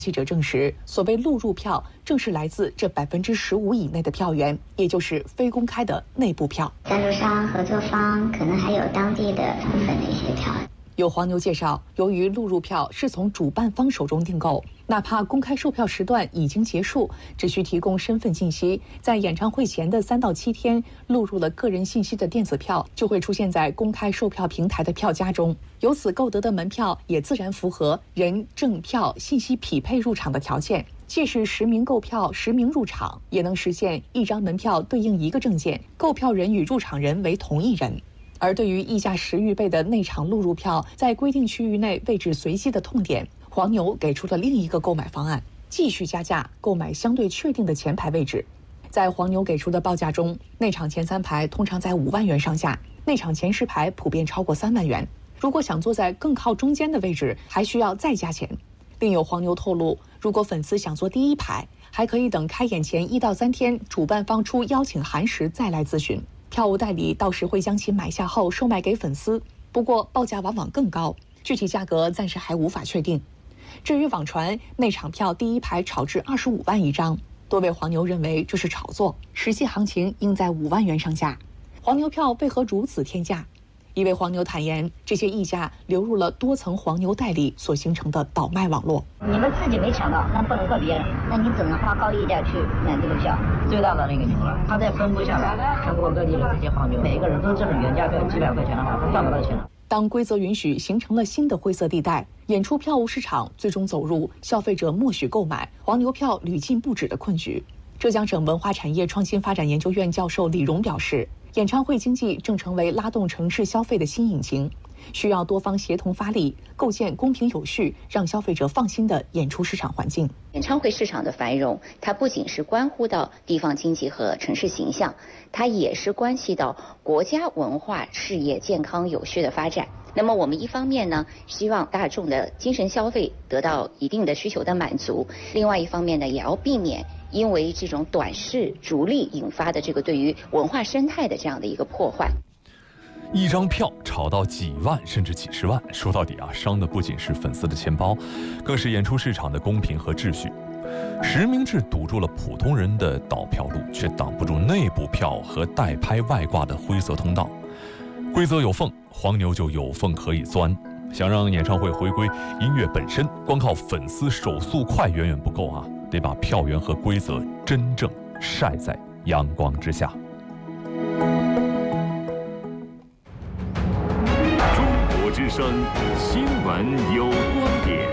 记者证实，所谓录入票正是来自这15%以内的票源，也就是非公开的内部票。 赞助商、合作方可能还有当地的部分的一些票。 有黄牛介绍，由于录入票是从主办方手中订购，哪怕公开售票时段已经结束，只需提供身份信息，在演唱会前的3到7天录入了个人信息的电子票，就会出现在公开售票平台的票夹中。由此购得的门票也自然符合人证票信息匹配入场的条件，既是实名购票、实名入场，也能实现一张门票对应一个证件，购票人与入场人为同一人。而对于溢价10余倍的内场录入票，在规定区域内位置随机的痛点，黄牛给出了另一个购买方案，继续加价购买相对确定的前排位置。在黄牛给出的报价中，内场前3排通常在5万元上下，内场前10排普遍超过3万元。如果想坐在更靠中间的位置，还需要再加钱。另有黄牛透露，如果粉丝想坐第1排，还可以等开演前1到3天，主办方出邀请函时再来咨询。票务代理到时会将其买下后售卖给粉丝，不过报价往往更高，具体价格暂时还无法确定。至于网传内场票第1排炒至25万一张，多位黄牛认为这是炒作，实际行情应在5万元上下。黄牛票为何如此天价？一位黄牛坦言，这些溢价流入了多层黄牛代理所形成的倒卖网络。 你们自己没抢到，那不能怪别人，那你怎么花高溢价去买这个票？最大的那个牛了，他再分布下来，全国各地的这些黄牛，每个人都挣原价票几百块钱的话，他赚不到钱了。 当规则允许形成了新的灰色地带，演出票务市场最终走入消费者默许购买、黄牛票屡禁不止的困局。浙江省文化产业创新发展研究院教授李荣表示，演唱会经济正成为拉动城市消费的新引擎，需要多方协同发力，构建公平有序、让消费者放心的演出市场环境。 演唱会市场的繁荣，它不仅是关乎到地方经济和城市形象，它也是关系到国家文化事业健康有序的发展。那么我们一方面呢，希望大众的精神消费得到一定的需求的满足，另外一方面呢，也要避免因为这种短视逐利引发的这个对于文化生态的这样的一个破坏。 一张票炒到几万甚至几十万，说到底啊，伤的不仅是粉丝的钱包，更是演出市场的公平和秩序。实名制堵住了普通人的倒票路，却挡不住内部票和代拍外挂的灰色通道。规则有缝，黄牛就有缝可以钻。想让演唱会回归音乐本身，光靠粉丝手速快远远不够啊，得把票源和规则真正晒在阳光之下。 中国之声新闻有观点，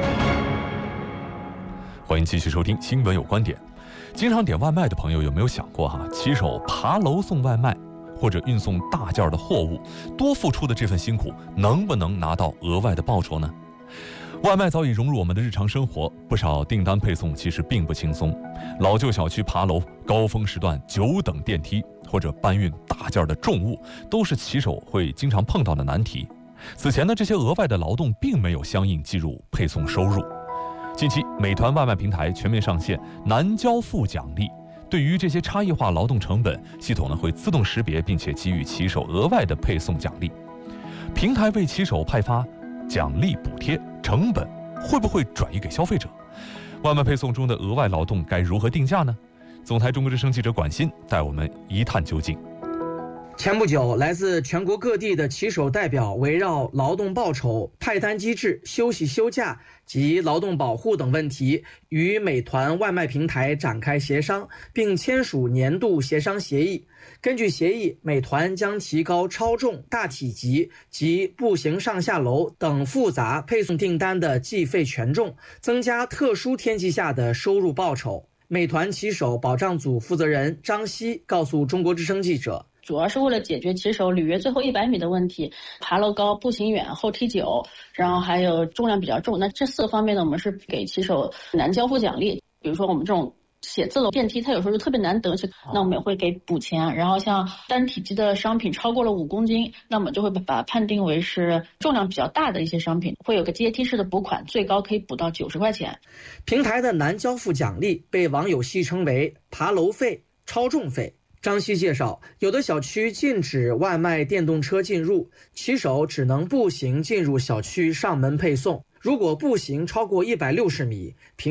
欢迎继续收听新闻有观点。经常点外卖的朋友有没有想过骑手爬楼送外卖或者运送大件的货物，多付出的这份辛苦能不能拿到额外的报酬呢？外卖早已融入我们的日常生活，不少订单配送其实并不轻松。老旧小区爬楼、高峰时段久等电梯，或者搬运大件的重物，都是骑手会经常碰到的难题。此前呢，这些额外的劳动并没有相应计入配送收入。近期，美团外卖平台全面上线难交付奖励。对于这些差异化劳动成本，系统呢会自动识别，并且给予骑手额外的配送奖励。平台为骑手派发奖励补贴，成本会不会转移给消费者？外卖配送中的额外劳动该如何定价呢？总台中国之声记者管鑫带我们一探究竟。 前不久，来自全国各地的骑手代表围绕劳动报酬、派单机制、休息休假及劳动保护等问题，与美团外卖平台展开协商，并签署年度协商协议。根据协议，美团将提高超重、大体积及步行上下楼等复杂配送订单的计费权重，增加特殊天气下的收入报酬。美团骑手保障组负责人张希告诉中国之声记者， 主要是为了解决骑手履约最后100米的问题，爬楼高、步行远、后踢久，然后还有重量比较重。那这4个方面呢，我们是给骑手难交付奖励。比如说我们这种写字楼电梯，它有时候就特别难等，那我们也会给补钱。然后像单体积的商品超过了5公斤，那我们就会把它判定为是重量比较大的一些商品，会有个阶梯式的补款，最高可以补到90块钱。 平台的难交付奖励被网友戏称为爬楼费、超重费。张希介绍，有的小区禁止外卖电动车进入，骑手只能步行进入小区上门配送。如果步行超过160米，